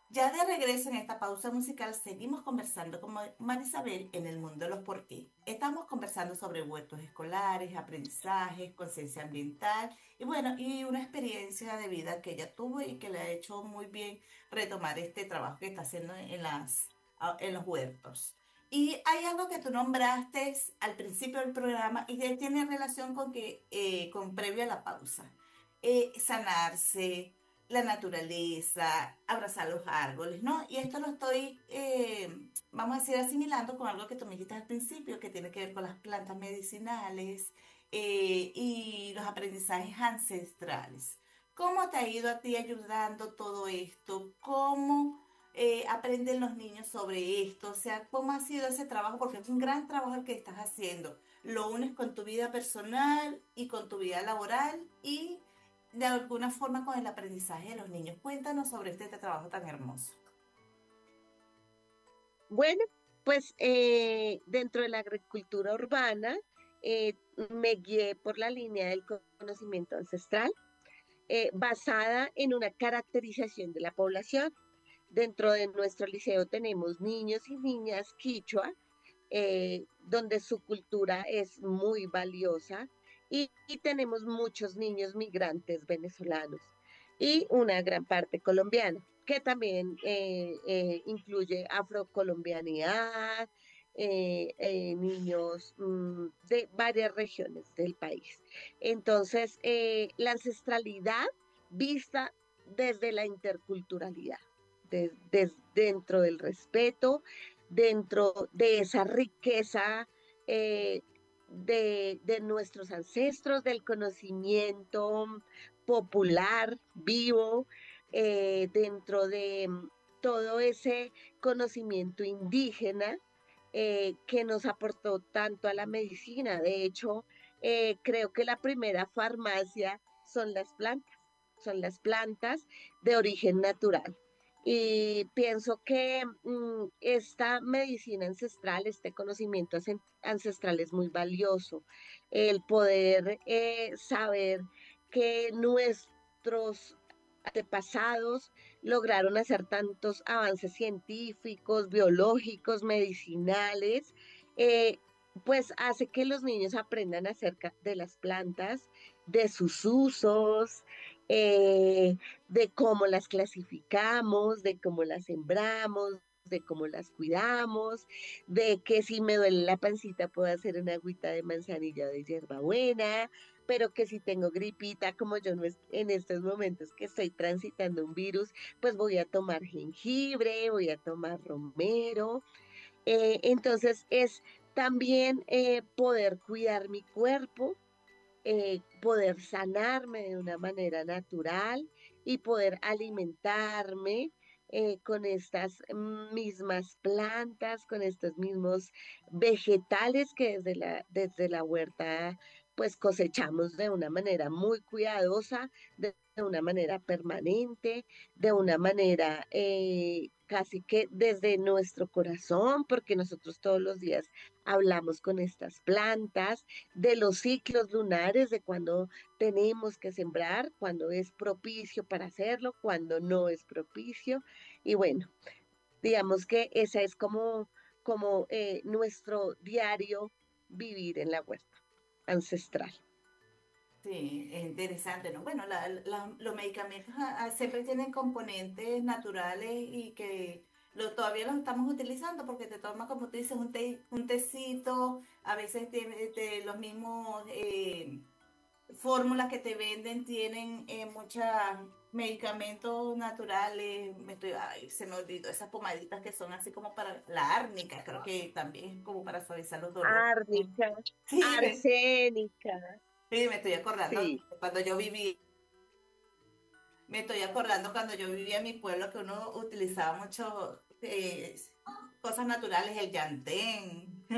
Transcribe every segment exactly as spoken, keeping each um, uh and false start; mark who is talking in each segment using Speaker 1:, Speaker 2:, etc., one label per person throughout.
Speaker 1: Ya de regreso en esta pausa musical, seguimos conversando con Ma- Marisabel en el mundo de los por qué. Estamos conversando sobre huertos escolares, aprendizajes, conciencia ambiental y bueno, y una experiencia de vida que ella tuvo y que le ha hecho muy bien retomar este trabajo que está haciendo en las, a- en los huertos. Y hay algo que tú nombraste al principio del programa y que tiene relación con que, eh, con previo a la pausa. Eh, sanarse, la naturaleza, abrazar los árboles, ¿no? Y esto lo estoy, eh, vamos a decir, asimilando con algo que tú me dijiste al principio, que tiene que ver con las plantas medicinales eh, y los aprendizajes ancestrales. ¿Cómo te ha ido a ti ayudando todo esto? ¿Cómo eh, aprenden los niños sobre esto? O sea, ¿cómo ha sido ese trabajo? Porque es un gran trabajo el que estás haciendo. Lo unes con tu vida personal y con tu vida laboral y de alguna forma con el aprendizaje de los niños. Cuéntanos sobre este trabajo tan hermoso.
Speaker 2: Bueno, pues eh, dentro de la agricultura urbana eh, me guié por la línea del conocimiento ancestral, eh, basada en una caracterización de la población. Dentro de nuestro liceo tenemos niños y niñas quichua, eh, donde su cultura es muy valiosa, y, y tenemos muchos niños migrantes venezolanos y una gran parte colombiana, que también eh, eh, incluye afrocolombianidad, eh, eh, niños mm, de varias regiones del país. Entonces, eh, la ancestralidad vista desde la interculturalidad, de- des- dentro del respeto, dentro de esa riqueza eh, de, de nuestros ancestros, del conocimiento popular, vivo, eh, dentro de mm, todo ese conocimiento indígena eh, que nos aportó tanto a la medicina. De hecho, eh, creo que la primera farmacia son las plantas, son las plantas de origen natural. Y pienso que mm, esta medicina ancestral, este conocimiento ancen- ancestral es muy valioso. El poder eh, saber que nuestros antepasados lograron hacer tantos avances científicos, biológicos, medicinales, eh, pues hace que los niños aprendan acerca de las plantas, de sus usos, eh, de cómo las clasificamos, de cómo las sembramos, de cómo las cuidamos, de que si me duele la pancita puedo hacer una agüita de manzanilla o de hierbabuena, pero que si tengo gripita, como yo no es, en estos momentos que estoy transitando un virus, pues voy a tomar jengibre, voy a tomar romero. Eh, entonces es también eh, poder cuidar mi cuerpo, eh, poder sanarme de una manera natural y poder alimentarme eh, con estas mismas plantas, con estos mismos vegetales que desde la, desde la huerta pues cosechamos de una manera muy cuidadosa, de, de una manera permanente, de una manera eh, casi que desde nuestro corazón, porque nosotros todos los días hablamos con estas plantas, de los ciclos lunares, de cuando tenemos que sembrar, cuando es propicio para hacerlo, cuando no es propicio. Y bueno, digamos que esa es como, como eh, nuestro diario vivir en la huerta ancestral.
Speaker 1: Sí, es interesante, ¿no? Bueno, la- la- los medicamentos ah, ah, siempre tienen componentes naturales y que lo, todavía los estamos utilizando porque te tomas, como tú dices, un, té, un tecito, a veces te- te- los mismos eh, fórmulas que te venden tienen eh, muchos medicamentos naturales. Me estoy, ay, se me olvidó esas pomaditas que son así como para la árnica, creo que también es como para suavizar los dolores.
Speaker 2: Árnica,
Speaker 1: Sí, me,
Speaker 2: arsénica,
Speaker 1: sí, me estoy acordando
Speaker 2: sí.
Speaker 1: cuando yo viví. Me estoy acordando cuando yo vivía en mi pueblo que uno utilizaba mucho eh, cosas naturales, el llantén.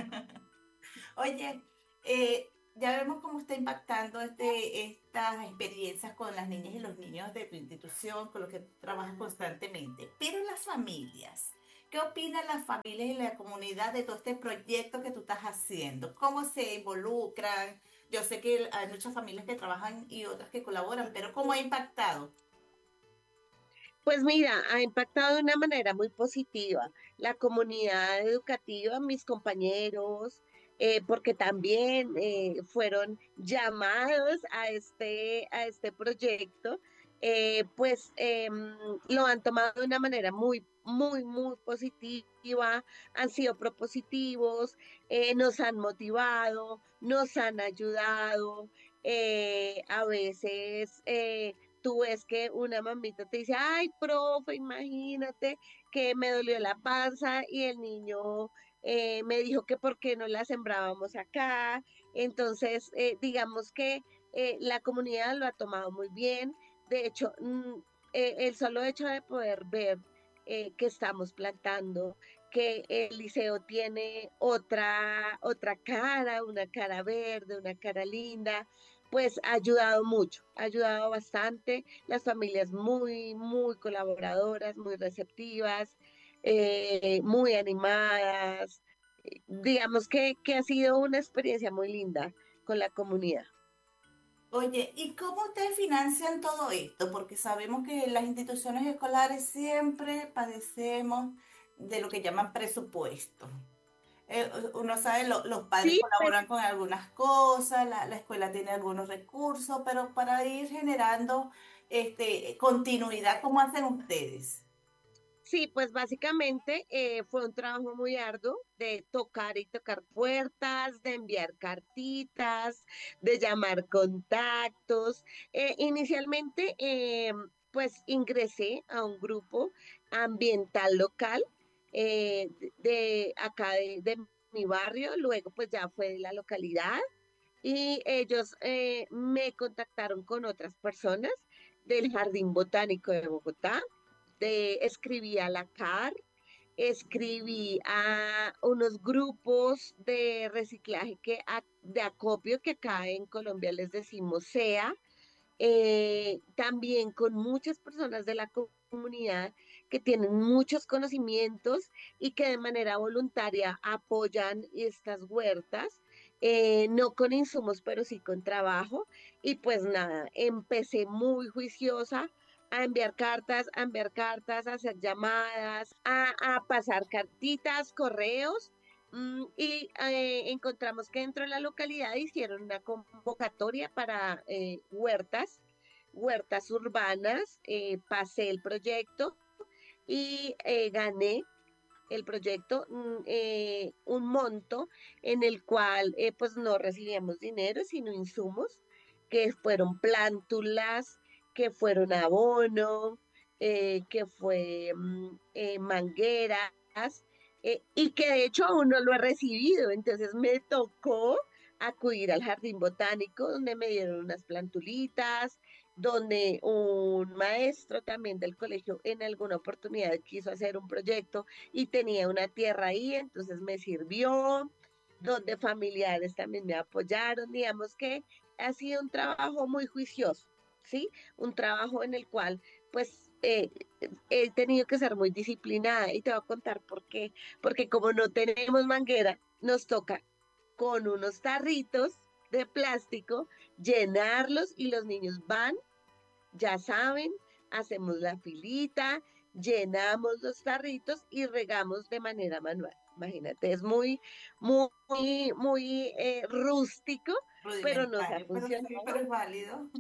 Speaker 1: Oye, eh, ya vemos cómo está impactando este, estas experiencias con las niñas y los niños de tu institución, con los que trabajas constantemente. Pero las familias, ¿qué opinan las familias y la comunidad de todo este proyecto que tú estás haciendo? ¿Cómo se involucran? Yo sé que hay muchas familias que trabajan y otras que colaboran, pero ¿cómo ha impactado?
Speaker 2: Pues mira, ha impactado de una manera muy positiva la comunidad educativa, mis compañeros, eh, porque también eh, fueron llamados a este, a este proyecto, eh, pues em, lo han tomado de una manera muy, muy, muy positiva, han sido propositivos, eh, nos han motivado, nos han ayudado, eh, a veces... eh, tú ves que una mamita te dice, ay, profe, imagínate que me dolió la panza y el niño eh, me dijo que por qué no la sembrábamos acá. Entonces, eh, digamos que eh, la comunidad lo ha tomado muy bien. De hecho, mm, eh, el solo hecho de poder ver eh, que estamos plantando, que el liceo tiene otra, otra cara, una cara verde, una cara linda, pues ha ayudado mucho, ha ayudado bastante. Las familias muy, muy colaboradoras, muy receptivas, eh, muy animadas. Eh, Digamos que, que ha sido una experiencia muy linda con la comunidad.
Speaker 1: Oye, ¿y cómo ustedes financian todo esto? Porque sabemos que las instituciones escolares siempre padecemos de lo que llaman presupuesto. Eh, uno sabe, lo- los padres
Speaker 2: Sí, pues
Speaker 1: colaboran con algunas cosas, la, la escuela tiene algunos recursos, pero para ir generando este, continuidad, ¿cómo hacen ustedes?
Speaker 2: sí, pues básicamente eh, fue un trabajo muy arduo de tocar y tocar puertas, de enviar cartitas, de llamar contactos. Eh, inicialmente, eh, pues ingresé a un grupo ambiental local eh, de, de acá de, de mi barrio, luego pues ya fue de la localidad y ellos eh, me contactaron con otras personas del Jardín Botánico de Bogotá, de, escribí a la C A R, escribí a unos grupos de reciclaje que, a- de acopio que acá en Colombia les decimos SEA, eh, también con muchas personas de la co- comunidad que tienen muchos conocimientos y que de manera voluntaria apoyan estas huertas, eh, no con insumos, pero sí con trabajo. Y pues nada, empecé muy juiciosa a enviar cartas, a enviar cartas, a hacer llamadas, a, a pasar cartitas, correos. Mm, y eh, encontramos que dentro de la localidad hicieron una convocatoria para eh, huertas, huertas urbanas. Eh, pasé el proyecto y eh, gané el proyecto, mm, eh, un monto en el cual eh, pues no recibíamos dinero, sino insumos, que fueron plántulas, que fueron abono, eh, que fue mm, eh, mangueras, eh, y que de hecho aún no lo he recibido. Entonces me tocó acudir al jardín botánico donde me dieron unas plantulitas, donde un maestro también del colegio en alguna oportunidad quiso hacer un proyecto y tenía una tierra ahí, entonces me sirvió, donde familiares también me apoyaron. Digamos que ha sido un trabajo muy juicioso, ¿sí? Un trabajo en el cual, pues, eh, he tenido que ser muy disciplinada y te voy a contar por qué. Porque como no tenemos manguera, nos toca con unos tarritos de plástico llenarlos y los niños van, ya saben, hacemos la filita, llenamos los tarritos y regamos de manera manual. Imagínate, es muy, muy, muy eh, rústico, pero nos ha
Speaker 1: Rudimentario, pero sí, pero
Speaker 2: funcionado.
Speaker 1: es válido.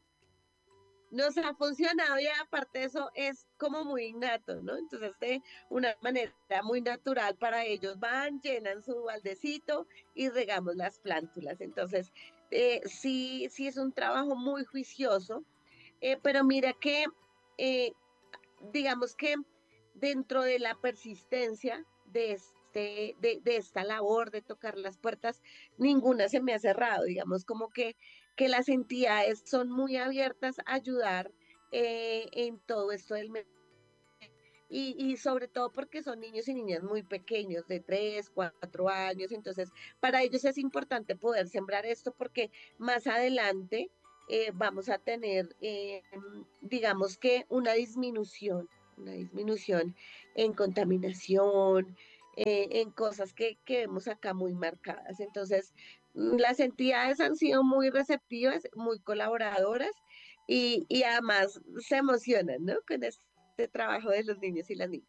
Speaker 2: Nos ha funcionado y aparte de eso es como muy innato, ¿no? Entonces, de una manera muy natural para ellos van, llenan su baldecito y regamos las plántulas. Entonces, eh, sí, sí es un trabajo muy juicioso, eh, pero mira que eh, digamos que dentro de la persistencia de, este, de, de esta labor de tocar las puertas, ninguna se me ha cerrado, digamos como que, que las entidades son muy abiertas a ayudar eh, en todo esto del medio. Y, y sobre todo porque son niños y niñas muy pequeños, de tres, cuatro años, entonces para ellos es importante poder sembrar esto porque más adelante eh, vamos a tener, eh, digamos que una disminución, una disminución en contaminación, eh, en cosas que, que vemos acá muy marcadas. Entonces, mm, las entidades han sido muy receptivas, muy colaboradoras y, y además se emocionan, ¿no? Con este este trabajo de los niños y las niñas.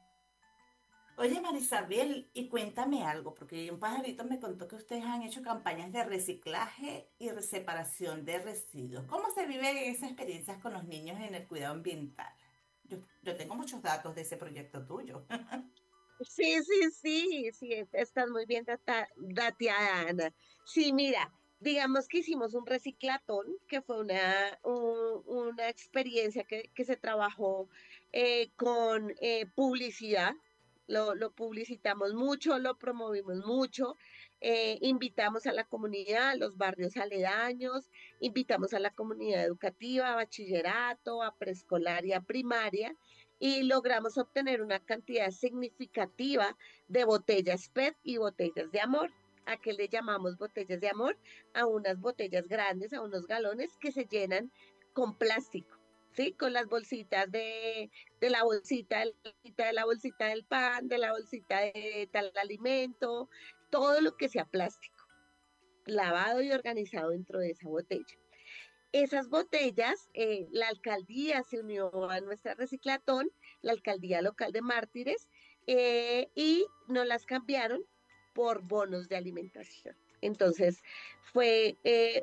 Speaker 1: Oye, Marisabel, y cuéntame algo, porque un pajarito me contó que ustedes han hecho campañas de reciclaje y de separación de residuos. ¿Cómo se vive esas experiencias con los niños en el cuidado ambiental? Yo, yo tengo muchos datos de ese proyecto tuyo.
Speaker 2: Sí, sí, sí, sí, estás muy bien data- dateada, Ana. Sí, mira, digamos que hicimos un reciclatón, que fue una, un- una experiencia que, que se trabajó eh, con eh, publicidad. Lo, lo publicitamos mucho, lo promovimos mucho, eh, invitamos a la comunidad, a los barrios aledaños, invitamos a la comunidad educativa, a bachillerato, a preescolar y a primaria y logramos obtener una cantidad significativa de botellas P E T y botellas de amor. ¿A qué le llamamos botellas de amor? A unas botellas grandes, a unos galones que se llenan con plástico, ¿sí? Con las bolsitas de, de la bolsita, de la bolsita de la bolsita del pan, de la bolsita de tal alimento, todo lo que sea plástico, lavado y organizado dentro de esa botella. Esas botellas, eh, la alcaldía se unió a nuestra reciclatón, la alcaldía local de Mártires, eh, y nos las cambiaron por bonos de alimentación. Entonces, fue eh,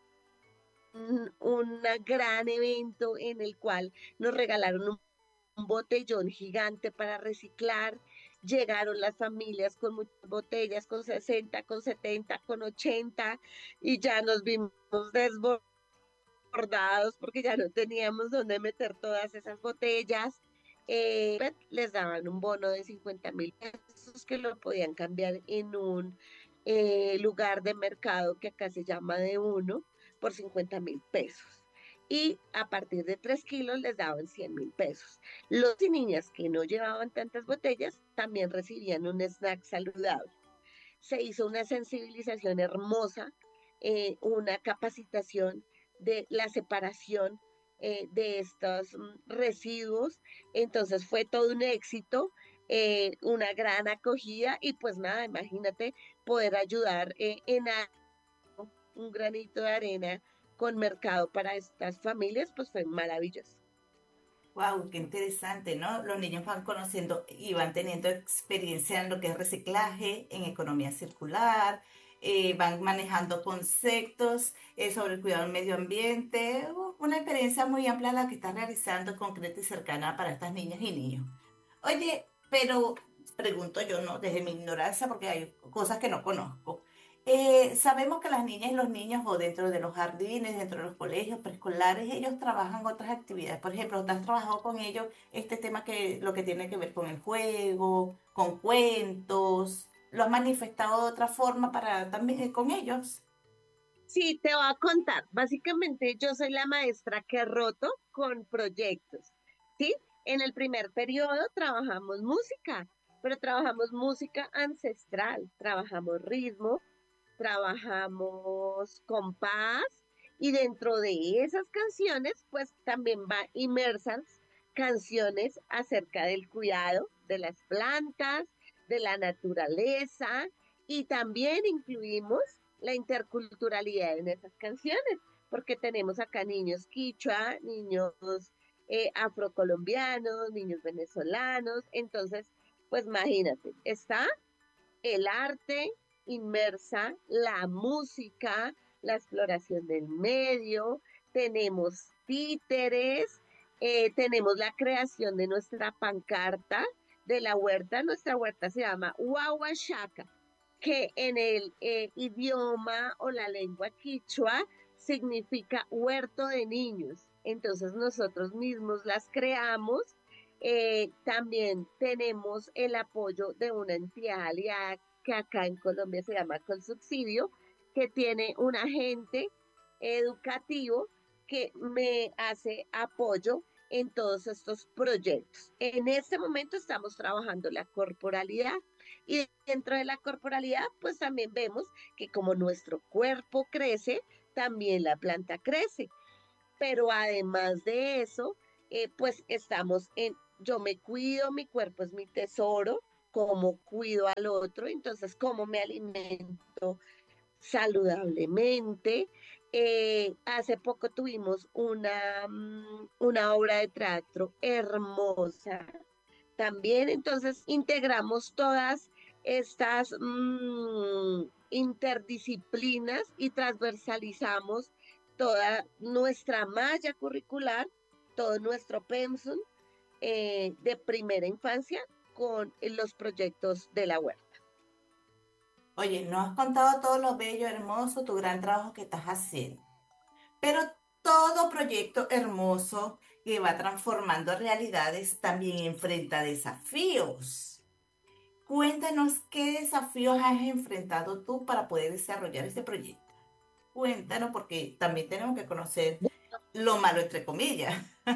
Speaker 2: un, un gran evento en el cual nos regalaron un, un botellón gigante para reciclar. Llegaron las familias con muchas botellas, con sesenta, con setenta, con ochenta, y ya nos vimos desbordados bordados porque ya no teníamos dónde meter todas esas botellas. Eh, pues, les daban un bono de cincuenta mil pesos que lo podían cambiar en un eh, lugar de mercado que acá se llama de uno por cincuenta mil pesos. Y a partir de tres kilos les daban cien mil pesos. Los y niñas que no llevaban tantas botellas también recibían un snack saludable. Se hizo una sensibilización hermosa, eh, una capacitación de la separación eh, de estos mm, residuos. Entonces fue todo un éxito, eh, una gran acogida y pues nada, imagínate poder ayudar eh, en algo, un granito de arena con mercado para estas familias, pues fue maravilloso.
Speaker 1: Wow, qué interesante, ¿no? Los niños van conociendo y van teniendo experiencia en lo que es reciclaje, en economía circular, eh, van manejando conceptos eh, sobre el cuidado del medio ambiente. Uh, una experiencia muy amplia la que están realizando, concreta y cercana para estas niñas y niños. Oye, pero pregunto yo, ¿no? Desde mi ignorancia, porque hay cosas que no conozco. Eh, sabemos que las niñas y los niños, o dentro de los jardines, dentro de los colegios preescolares, ellos trabajan otras actividades. Por ejemplo, ¿tú has trabajado con ellos este tema que lo que tiene que ver con el juego, con cuentos? ¿Lo has manifestado de otra forma para también eh, con ellos?
Speaker 2: Sí, te voy a contar. Básicamente yo soy la maestra que roto con proyectos, ¿sí? En el primer periodo trabajamos música, pero trabajamos música ancestral, trabajamos ritmo, trabajamos compás y dentro de esas canciones pues también va inmersas canciones acerca del cuidado de las plantas, de la naturaleza y también incluimos la interculturalidad en esas canciones, porque tenemos acá niños quichua, niños eh, afrocolombianos, niños venezolanos, entonces, pues imagínate, está el arte inmersa, la música, la exploración del medio, tenemos títeres, eh, tenemos la creación de nuestra pancarta de la huerta. Nuestra huerta se llama Huahuachaca, que en el eh, idioma o la lengua quichua significa huerto de niños. Entonces nosotros mismos las creamos. Eh, también tenemos el apoyo de una entidad aliada que acá en Colombia se llama Colsubsidio, que tiene un agente educativo que me hace apoyo en todos estos proyectos. En este momento estamos trabajando la corporalidad y dentro de la corporalidad pues también vemos que como nuestro cuerpo crece, también la planta crece. Pero además de eso, eh, pues estamos en, yo me cuido, mi cuerpo es mi tesoro, cómo cuido al otro, entonces cómo me alimento saludablemente. Eh, hace poco tuvimos una, mm, una obra de teatro hermosa también, entonces integramos todas estas mm, interdisciplinas y transversalizamos toda nuestra malla curricular, todo nuestro pensum eh, de primera infancia con los proyectos de la huerta.
Speaker 1: Oye, no has contado todo lo bello, hermoso, tu gran trabajo que estás haciendo. Pero todo proyecto hermoso que va transformando realidades también enfrenta desafíos. Cuéntanos qué desafíos has enfrentado tú para poder desarrollar este proyecto. Cuéntanos porque también tenemos que conocer lo malo entre comillas.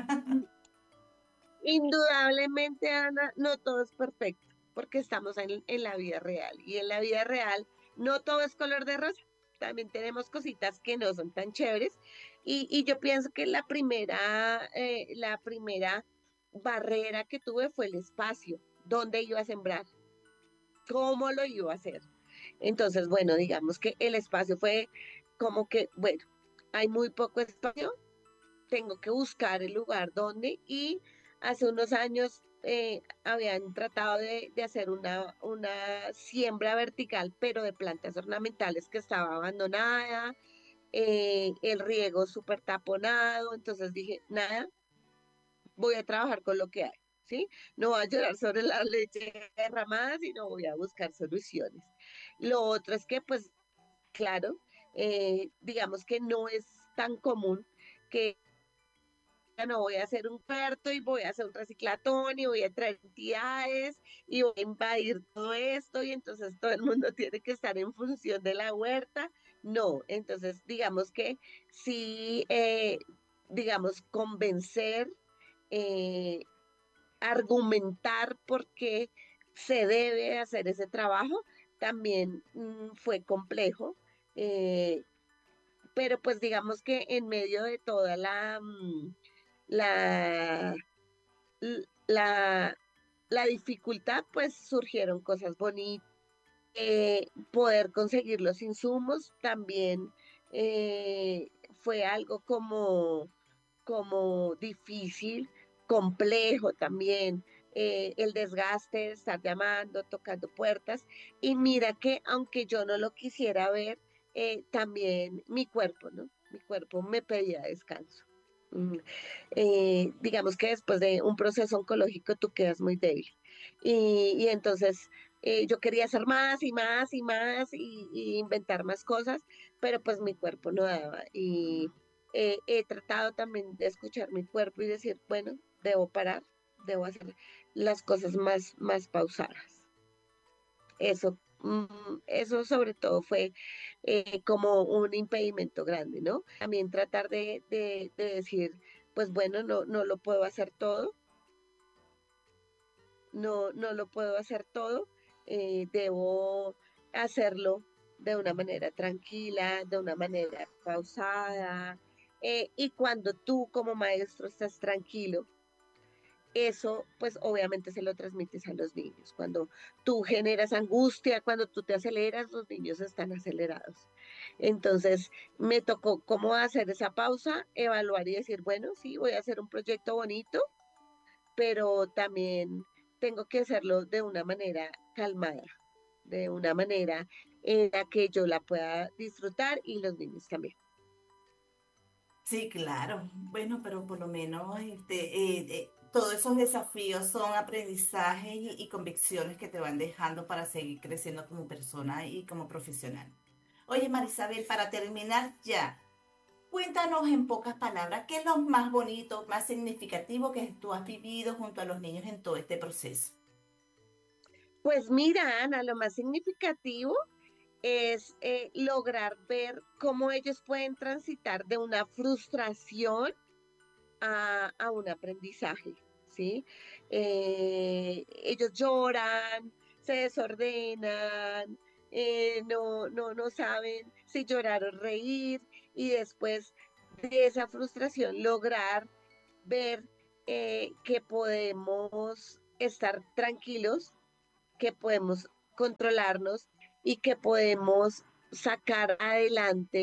Speaker 2: Indudablemente, Ana, no todo es perfecto, porque estamos en, en la vida real y en la vida real no todo es color de rosa. También tenemos cositas que no son tan chéveres y, y yo pienso que la primera, eh, la primera barrera que tuve fue el espacio, dónde iba a sembrar, cómo lo iba a hacer. Entonces, bueno, digamos que el espacio fue como que, bueno, hay muy poco espacio, tengo que buscar el lugar donde y hace unos años eh, habían tratado de, de hacer una, una siembra vertical, pero de plantas ornamentales que estaba abandonada, eh, el riego súper taponado, entonces dije, nada, voy a trabajar con lo que hay. ¿Sí? No voy a llorar sobre la leche derramada, sino voy a buscar soluciones. Lo otro es que, pues, claro, eh, digamos que no es tan común que ya no voy a hacer un puerto y voy a hacer un reciclatón y voy a traer entidades y voy a invadir todo esto y entonces todo el mundo tiene que estar en función de la huerta. No, entonces digamos que sí, eh, digamos, convencer, eh, argumentar por qué se debe hacer ese trabajo también mm, fue complejo. eh, pero pues digamos que en medio de toda la, mm, la, la, la dificultad, pues surgieron cosas bonitas. Eh, poder conseguir los insumos también eh, fue algo como, como difícil, complejo también. Eh, el desgaste de estar llamando, tocando puertas. Y mira que aunque yo no lo quisiera ver, eh, también mi cuerpo, ¿no? Mi cuerpo me pedía descanso. Mm, eh, digamos que después de un proceso oncológico tú quedas muy débil. Y, y entonces eh, yo quería hacer más y más y más y, y inventar más cosas, pero pues mi cuerpo no daba. Y eh, he tratado también de escuchar mi cuerpo y decir, bueno, debo parar, debo hacer las cosas más, más pausadas. Eso, mm, eso sobre todo fue eh, como un impedimento grande, ¿no? También tratar de, de, de decir, pues bueno, no, no lo puedo hacer todo, no, no lo puedo hacer todo, eh, debo hacerlo de una manera tranquila, de una manera pausada, eh, y cuando tú como maestro estás tranquilo, eso pues obviamente se lo transmites a los niños. Cuando tú generas angustia, cuando tú te aceleras, los niños están acelerados. Entonces me tocó cómo hacer esa pausa, evaluar y decir, bueno, sí, voy a hacer un proyecto bonito, pero también tengo que hacerlo de una manera calmada, de una manera en la que yo la pueda disfrutar y los niños también.
Speaker 1: Sí, claro. Bueno, pero por lo menos este, eh, eh, todos esos desafíos son aprendizajes y, y convicciones que te van dejando para seguir creciendo como persona y como profesional. Oye, Marisabel, para terminar ya, cuéntanos en pocas palabras qué es lo más bonito, más significativo que tú has vivido junto a los niños en todo este proceso.
Speaker 2: Pues mira, Ana, lo más significativo es eh, lograr ver cómo ellos pueden transitar de una frustración a, a un aprendizaje, ¿sí? Eh, ellos lloran, se desordenan, eh, no, no, no saben si llorar o reír y después de esa frustración lograr ver eh, que podemos estar tranquilos, que podemos controlarnos y que podemos sacar adelante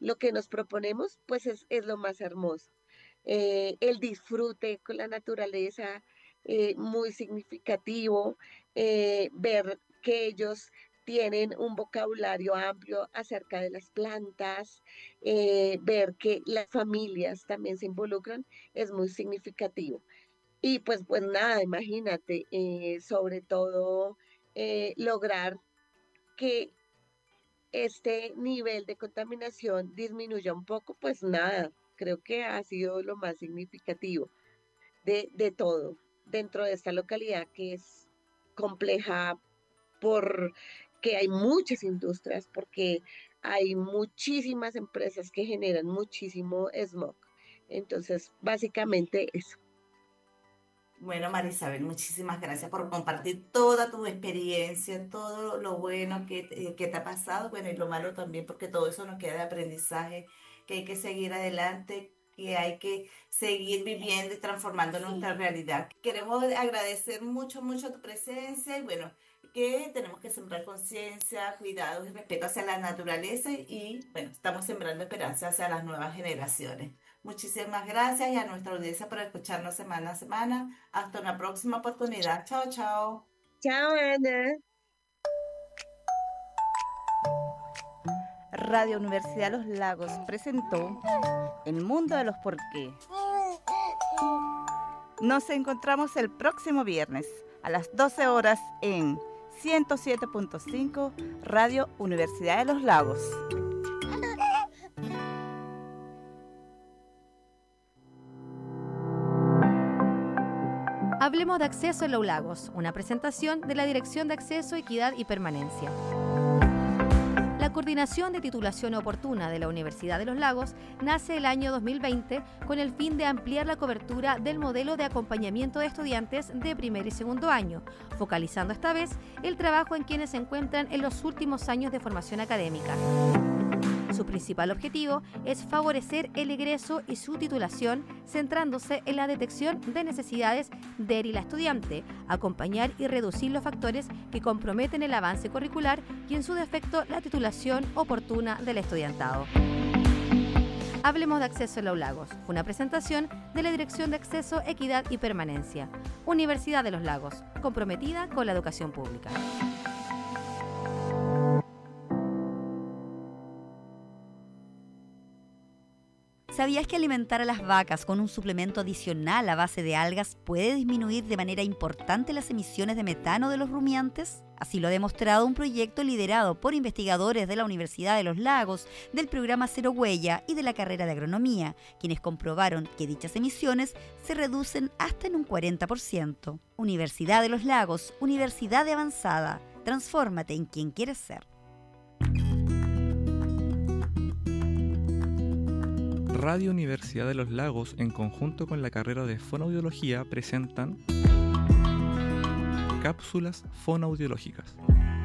Speaker 2: lo que nos proponemos, pues es, es lo más hermoso. Eh, el disfrute con la naturaleza, eh, muy significativo, eh, ver que ellos tienen un vocabulario amplio acerca de las plantas, eh, ver que las familias también se involucran, es muy significativo. Y pues, pues nada, imagínate, eh, sobre todo eh, lograr que este nivel de contaminación disminuya un poco, pues nada, creo que ha sido lo más significativo de, de todo dentro de esta localidad que es compleja porque hay muchas industrias, porque hay muchísimas empresas que generan muchísimo smog. Entonces, básicamente eso.
Speaker 1: Bueno, Marisabel, muchísimas gracias por compartir toda tu experiencia, todo lo bueno que, te- que te ha pasado, bueno, y lo malo también, porque todo eso nos queda de aprendizaje, que hay que seguir adelante, que hay que seguir viviendo y transformando nuestra realidad. Queremos agradecer mucho, mucho tu presencia y bueno, que tenemos que sembrar conciencia, cuidado y respeto hacia la naturaleza y bueno, estamos sembrando esperanza hacia las nuevas generaciones. Muchísimas gracias y a nuestra audiencia por escucharnos semana a semana. Hasta una próxima oportunidad. Chao, chao.
Speaker 2: Chao, Ana.
Speaker 1: Radio Universidad Los Lagos presentó El Mundo de los Por qué. Nos encontramos el próximo viernes a las doce horas en ciento siete punto cinco Radio Universidad de Los Lagos.
Speaker 3: Hablemos de Acceso en Los Lagos, una presentación de la Dirección de Acceso, Equidad y Permanencia. La Coordinación de Titulación Oportuna de la Universidad de Los Lagos nace el año dos mil veinte con el fin de ampliar la cobertura del modelo de acompañamiento de estudiantes de primer y segundo año, focalizando esta vez el trabajo en quienes se encuentran en los últimos años de formación académica. Su principal objetivo es favorecer el egreso y su titulación, centrándose en la detección de necesidades del y la estudiante, acompañar y reducir los factores que comprometen el avance curricular y, en su defecto, la titulación oportuna del estudiantado. Hablemos de Acceso en Los Lagos. Fue una presentación de la Dirección de Acceso, Equidad y Permanencia. Universidad de Los Lagos, comprometida con la educación pública.
Speaker 4: ¿Sabías que alimentar a las vacas con un suplemento adicional a base de algas puede disminuir de manera importante las emisiones de metano de los rumiantes? Así lo ha demostrado un proyecto liderado por investigadores de la Universidad de Los Lagos, del programa Cero Huella y de la carrera de Agronomía, quienes comprobaron que dichas emisiones se reducen hasta en un cuarenta por ciento. Universidad de Los Lagos, Universidad de Avanzada. Transfórmate en quien quieres ser.
Speaker 5: Radio Universidad de Los Lagos, en conjunto con la carrera de Fonoaudiología, presentan cápsulas fonoaudiológicas.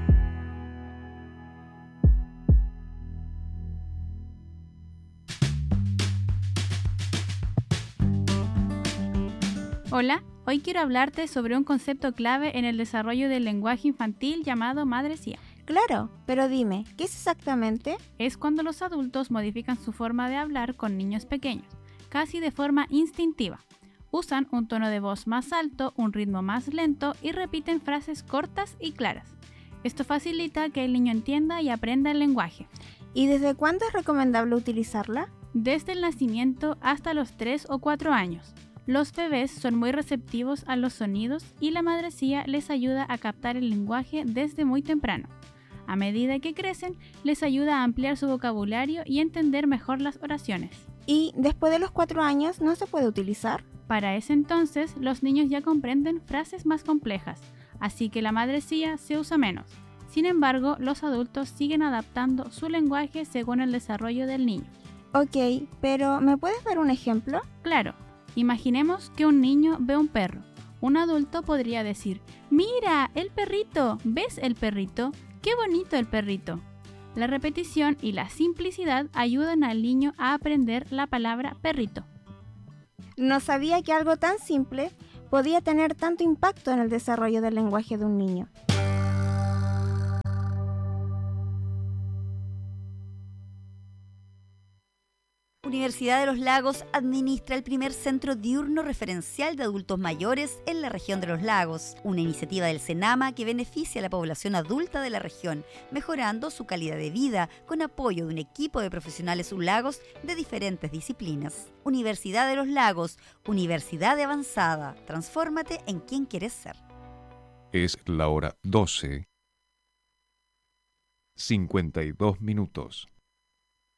Speaker 6: Hola, hoy quiero hablarte sobre un concepto clave en el desarrollo del lenguaje infantil llamado madresía.
Speaker 7: Claro, pero dime, ¿qué es exactamente?
Speaker 6: Es cuando los adultos modifican su forma de hablar con niños pequeños, casi de forma instintiva. Usan un tono de voz más alto, un ritmo más lento y repiten frases cortas y claras. Esto facilita que el niño entienda y aprenda el lenguaje.
Speaker 7: ¿Y desde cuándo es recomendable utilizarla?
Speaker 6: Desde el nacimiento hasta los tres o cuatro años. Los bebés son muy receptivos a los sonidos y la madresía les ayuda a captar el lenguaje desde muy temprano. A medida que crecen, les ayuda a ampliar su vocabulario y entender mejor las oraciones.
Speaker 7: ¿Y después de los cuatro años no se puede utilizar?
Speaker 6: Para ese entonces, los niños ya comprenden frases más complejas, así que la madresía se usa menos. Sin embargo, los adultos siguen adaptando su lenguaje según el desarrollo del niño.
Speaker 7: Ok, pero ¿me puedes dar un ejemplo?
Speaker 6: Claro, imaginemos que un niño ve un perro. Un adulto podría decir, ¡mira, el perrito! ¿Ves el perrito? ¡Qué bonito el perrito! La repetición y la simplicidad ayudan al niño a aprender la palabra perrito.
Speaker 7: No sabía que algo tan simple podía tener tanto impacto en el desarrollo del lenguaje de un niño.
Speaker 4: Universidad de los Lagos administra el primer centro diurno referencial de adultos mayores en la región de los lagos, una iniciativa del CENAMA que beneficia a la población adulta de la región, mejorando su calidad de vida con apoyo de un equipo de profesionales ulagos de diferentes disciplinas. Universidad de los Lagos, universidad de avanzada. Transfórmate en quien quieres ser.
Speaker 8: Es la hora doce, cincuenta y dos minutos.